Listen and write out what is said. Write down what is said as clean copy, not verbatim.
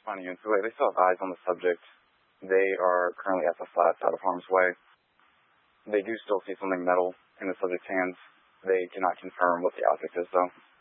Finding units. They still have eyes on the subject. They are currently at the flats out of harm's way. They do still see something metal in the subject's hands. They cannot confirm what the object is, though.